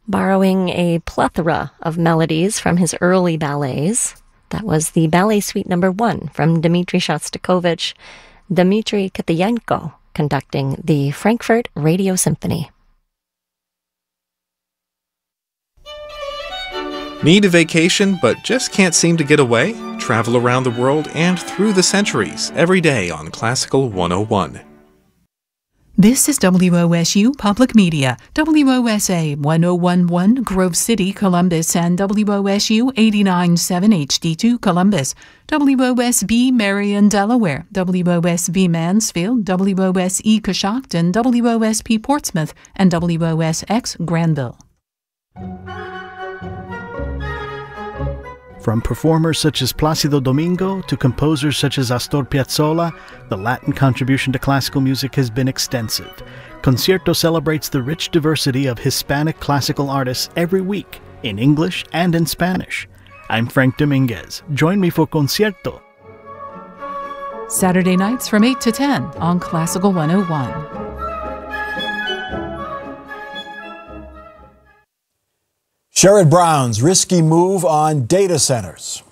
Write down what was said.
borrowing a plethora of melodies from his early ballets. That was the Ballet Suite No. 1 from Dmitri Shostakovich, Dmitri Kitayenko conducting the Frankfurt Radio Symphony. Need a vacation but just can't seem to get away? Travel around the world and through the centuries every day on Classical 101. This is WOSU Public Media, WOSA 1011 Grove City, Columbus, and WOSU 89.7 HD2 Columbus, WOSB Marion, Delaware, WOSB Mansfield, WOSE Coshocton, WOSP Portsmouth, and WOSX Granville. From performers such as Plácido Domingo to composers such as Astor Piazzolla, the Latin contribution to classical music has been extensive. Concierto celebrates the rich diversity of Hispanic classical artists every week, in English and in Spanish. I'm Frank Dominguez. Join me for Concierto. Saturday nights from 8 to 10 on Classical 101. Sherrod Brown's risky move on data centers.